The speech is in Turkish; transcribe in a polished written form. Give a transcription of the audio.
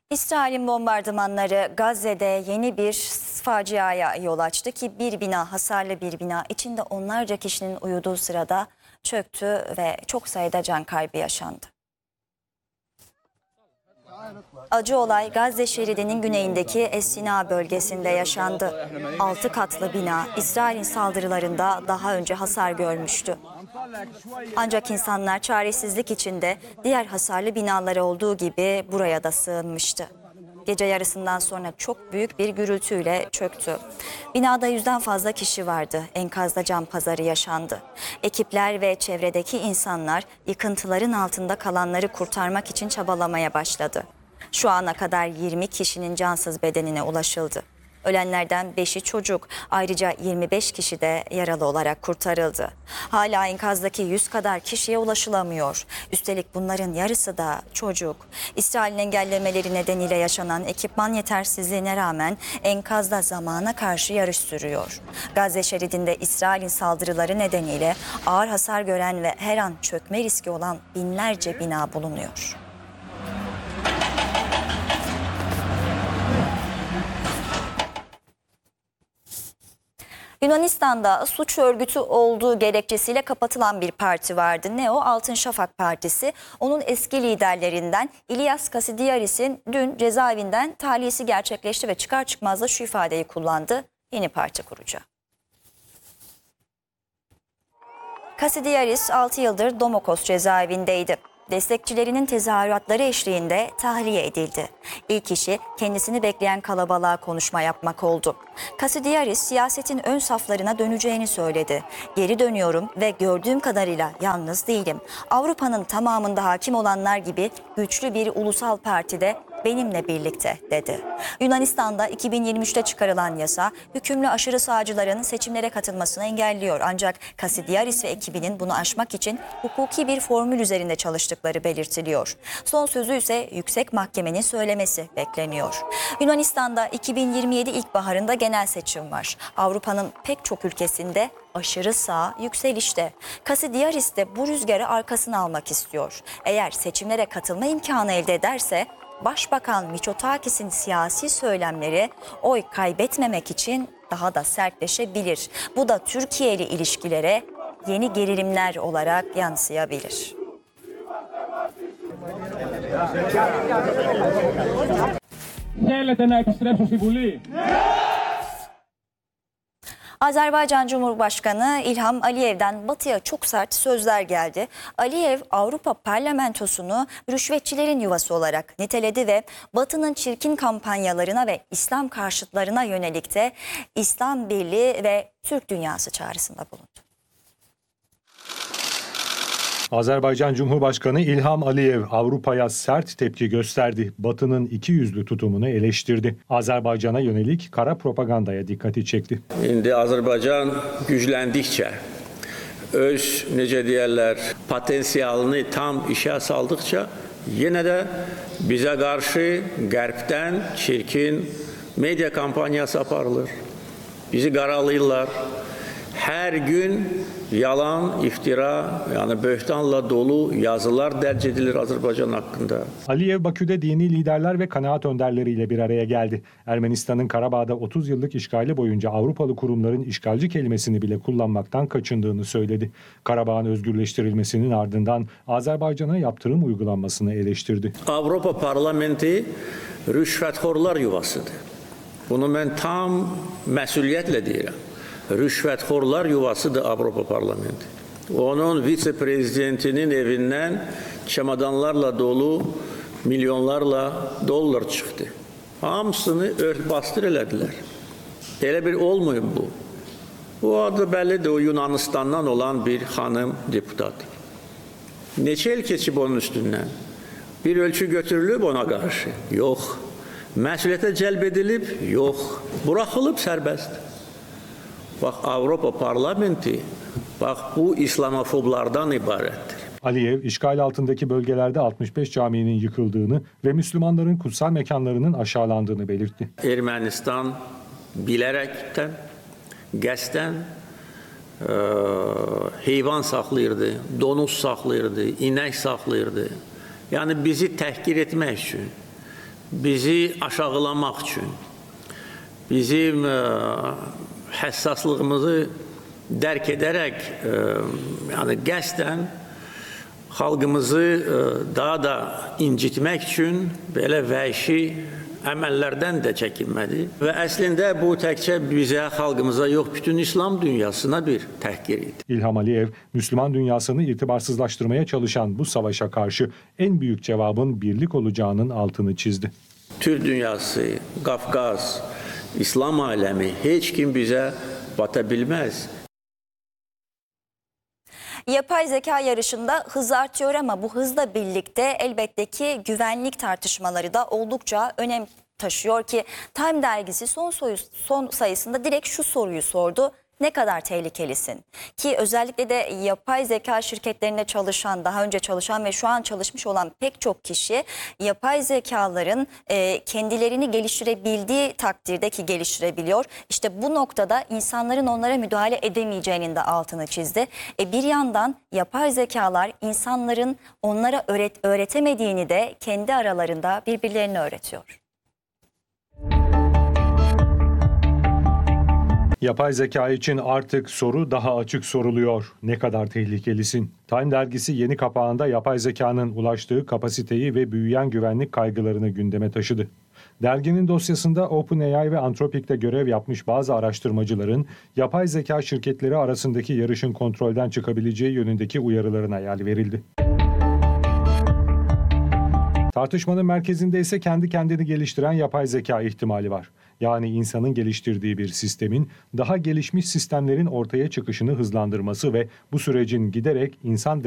İsrail'in bombardımanları Gazze'de yeni bir faciaya yol açtı ki bir bina, hasarlı bir bina içinde onlarca kişinin uyuduğu sırada çöktü ve çok sayıda can kaybı yaşandı. Acı olay Gazze şeridinin güneyindeki Es-Sina bölgesinde yaşandı. 6 katlı bina İsrail'in saldırılarında daha önce hasar görmüştü. Ancak insanlar çaresizlik içinde diğer hasarlı binaları olduğu gibi buraya da sığınmıştı. Gece yarısından sonra çok büyük bir gürültüyle çöktü. Binada 100'den fazla kişi vardı. Enkazda can pazarı yaşandı. Ekipler ve çevredeki insanlar yıkıntıların altında kalanları kurtarmak için çabalamaya başladı. Şu ana kadar 20 kişinin cansız bedenine ulaşıldı. Ölenlerden 5'i çocuk, ayrıca 25 kişi de yaralı olarak kurtarıldı. Hala enkazdaki 100 kadar kişiye ulaşılamıyor. Üstelik bunların yarısı da çocuk. İsrail'in engellemeleri nedeniyle yaşanan ekipman yetersizliğine rağmen enkazda zamana karşı yarış sürüyor. Gazze şeridinde İsrail'in saldırıları nedeniyle ağır hasar gören ve her an çökme riski olan binlerce bina bulunuyor. Yunanistan'da suç örgütü olduğu gerekçesiyle kapatılan bir parti vardı. Ne o? Altın Şafak Partisi. Onun eski liderlerinden İlyas Kasidiaris'in dün cezaevinden tahliyesi gerçekleşti ve çıkar çıkmaz da şu ifadeyi kullandı: yeni parti kuracağım. Kasidiaris 6 yıldır Domokos cezaevindeydi. Destekçilerinin tezahüratları eşliğinde tahliye edildi. İlk işi kendisini bekleyen kalabalığa konuşma yapmak oldu. Kasidiaris siyasetin ön saflarına döneceğini söyledi. Geri dönüyorum ve gördüğüm kadarıyla yalnız değilim. Avrupa'nın tamamında hakim olanlar gibi güçlü bir ulusal partide benimle birlikte dedi. Yunanistan'da 2023'te çıkarılan yasa hükümlü aşırı sağcıların seçimlere katılmasını engelliyor. Ancak Kasidiaris ve ekibinin bunu aşmak için hukuki bir formül üzerinde çalıştıkları belirtiliyor. Son sözü ise yüksek mahkemenin söylemesi bekleniyor. Yunanistan'da 2027 ilkbaharında genel seçim var. Avrupa'nın pek çok ülkesinde aşırı sağ yükselişte. Kasidiaris de bu rüzgarı arkasına almak istiyor. Eğer seçimlere katılma imkanı elde ederse Başbakan Mitsotakis'in siyasi söylemleri oy kaybetmemek için daha da sertleşebilir. Bu da Türkiye ile ilişkilere yeni gerilimler olarak yansıyabilir. Azerbaycan Cumhurbaşkanı İlham Aliyev'den Batı'ya çok sert sözler geldi. Aliyev Avrupa Parlamentosu'nu rüşvetçilerin yuvası olarak niteledi ve Batı'nın çirkin kampanyalarına ve İslam karşıtlarına yönelik de İslam Birliği ve Türk dünyası çağrısında bulundu. Azerbaycan Cumhurbaşkanı İlham Aliyev Avrupa'ya sert tepki gösterdi. Batı'nın ikiyüzlü tutumunu eleştirdi. Azerbaycan'a yönelik kara propagandaya dikkati çekti. İndi Azərbaycan gücləndikcə, öz necə deyərlər, potensialını tam işə saldıkça yenə də bizə qarşı qərbdən çirkin media kampaniyası aparılır. Bizi qaralayırlar. Her gün yalan, iftira, yani böhtanla dolu yazılar derc edilir Azerbaycan hakkında. Aliyev Bakü'de dini liderler ve kanaat önderleriyle bir araya geldi. Ermenistan'ın Karabağ'da 30 yıllık işgali boyunca Avrupalı kurumların işgalci kelimesini bile kullanmaktan kaçındığını söyledi. Karabağ'ın özgürleştirilmesinin ardından Azerbaycan'a yaptırım uygulanmasını eleştirdi. Avrupa Parlamenti rüşvətxorlar yuvasıdır. Bunu ben tam məsuliyyətlə deyirəm. Rüşvətxorlar yuvasıdır Avropa Parlamenti. Onun vice-prezidentinin evinden çamadanlarla dolu milyonlarla dolar çıktı. Hamısını ört-bastır elədilər. Elə bir olmuyor bu. Bu adı bəllidir, o Yunanistan'dan olan bir hanım deputat. Neçə el keçib onun üstündən? Bir ölçü götürülüb ona karşı? Yok. Məsuliyyətə cəlb edilib? Yok. Buraxılıb sərbəst. Bak Avrupa Parlamenti, bak bu İslamofoblardan ibarettir. Aliyev, işgal altındaki bölgelerde 65 caminin yıkıldığını ve Müslümanların kutsal mekanlarının aşağılandığını belirtti. Ermənistan bilərekten, qəsdən heyvan saxlayırdı, donuz saxlayırdı, inək saxlayırdı. Yani bizi təhqir etmək üçün, bizi aşağılamaq üçün, bizim həssaslığımızı dərk edərək, yəni qəsdən xalqımızı daha da incitmək üçün belə vəhşi əməllərdən də çəkinmədi. Və əslində bu təkcə bizə, xalqımıza yox, bütün İslam dünyasına bir təhqir idi. İlham Aliyev, Müslüman dünyasını itibarsızlaştırmaya çalışan bu savaşa karşı en büyük cevabın birlik olacağının altını çizdi. Türk dünyası, Qafqaz, İslam aləmi heç kim bizə bata bilməz. Yapay zeka yarışında hız artıyor ama bu hızla birlikte elbette ki güvenlik tartışmaları da oldukça önem taşıyor ki Time dergisi son sayısında direkt şu soruyu sordu. Ne kadar tehlikelisin? Ki özellikle de yapay zeka şirketlerinde çalışan, daha önce çalışan ve şu an çalışmış olan pek çok kişi yapay zekaların kendilerini geliştirebildiği takdirde ki geliştirebiliyor. İşte bu noktada insanların onlara müdahale edemeyeceğinin de altını çizdi. Bir yandan yapay zekalar insanların onlara öğretemediğini de kendi aralarında birbirlerine öğretiyor. Yapay zeka için artık soru daha açık soruluyor. Ne kadar tehlikelisin? Time dergisi yeni kapağında yapay zekanın ulaştığı kapasiteyi ve büyüyen güvenlik kaygılarını gündeme taşıdı. Derginin dosyasında OpenAI ve Anthropic'te görev yapmış bazı araştırmacıların yapay zeka şirketleri arasındaki yarışın kontrolden çıkabileceği yönündeki uyarılarına yer verildi. Tartışmanın merkezinde ise kendi kendini geliştiren yapay zeka ihtimali var. Yani insanın geliştirdiği bir sistemin daha gelişmiş sistemlerin ortaya çıkışını hızlandırması ve bu sürecin giderek insan